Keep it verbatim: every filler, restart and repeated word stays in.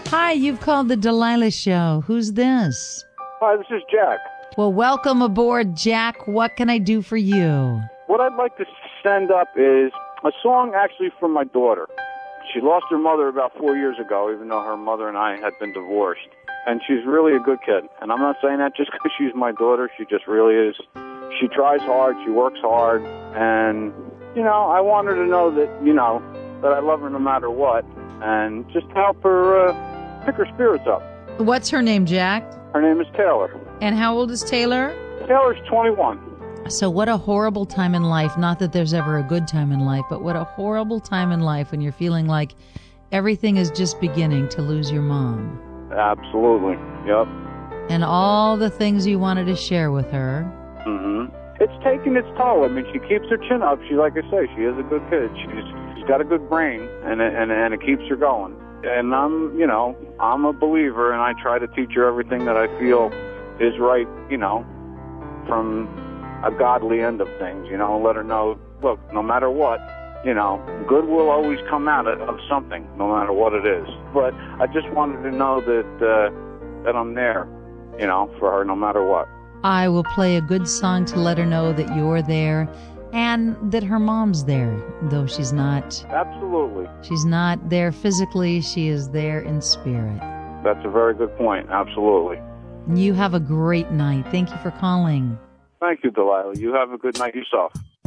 Hi, you've called the Delilah Show. Who's this? Hi, this is Jack. Well, welcome aboard, Jack. What can I do for you? What I'd like to send up is a song actually from my daughter. She lost her mother about four years ago, even though her mother and I had been divorced. And she's really a good kid. And I'm not saying that just because she's my daughter. She just really is. She tries hard. She works hard. And, you know, I want her to know that, you know, that I love her no matter what. And just help her uh, pick her spirits up. What's her name, Jack? Her name is Taylor. And how old is Taylor? Taylor's twenty-one. So what a horrible time in life. Not that there's ever a good time in life, but what a horrible time in life when you're feeling like everything is just beginning to lose your mom. Absolutely. Yep. And all the things you wanted to share with her. Mm-hmm. It's taking its toll. I mean, she keeps her chin up. She, like I say, she is a good kid. She's she's got a good brain, and it, and and it keeps her going. And I'm, you know, I'm a believer, and I try to teach her everything that I feel is right, you know, from a godly end of things. You know, let her know, look, no matter what, you know, good will always come out of, of something, no matter what it is. But I just wanted to know that uh, that I'm there, you know, for her no matter what. I will play a good song to let her know that you're there and that her mom's there, though she's not. Absolutely. She's not there physically. She is there in spirit. That's a very good point. Absolutely. You have a great night. Thank you for calling. Thank you, Delilah. You have a good night yourself.